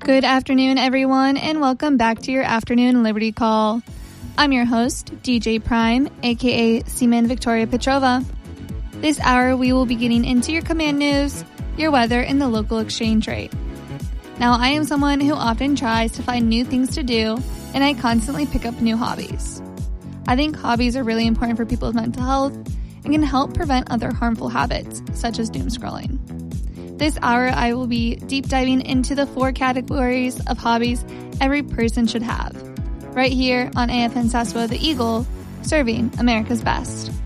Good afternoon, everyone, and welcome back to your afternoon Liberty Call. I'm your host, DJ Prime, aka Seaman Victoria Petrova. This hour, we will be getting into your command news, your weather, and the local exchange rate. Now, I am someone who often tries to find new things to do, and I constantly pick up new hobbies. I think hobbies are really important for people's mental health and can help prevent other harmful habits, such as doom scrolling. This hour, I will be deep diving into the 4 categories of hobbies every person should have, right here on AFN Sasebo The Eagle, serving America's best.